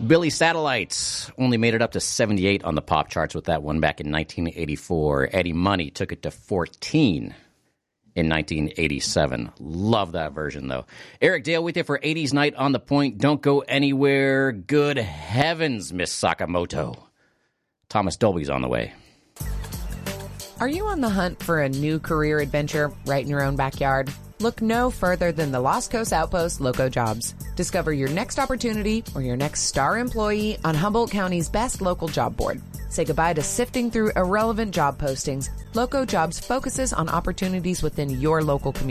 Billy Satellites only made it up to 78 on the pop charts with that one back in 1984. Eddie Money took it to 14 in 1987. Love that version, though. Eric Dale with you for 80s Night on the Point. Don't go anywhere. Good heavens, Miss Sakamoto. Thomas Dolby's on the way. Are you on the hunt for a new career adventure right in your own backyard? Look no further than the Lost Coast Outpost Loco Jobs. Discover your next opportunity or your next star employee on Humboldt County's best local job board. Say goodbye to sifting through irrelevant job postings. Loco Jobs focuses on opportunities within your local community.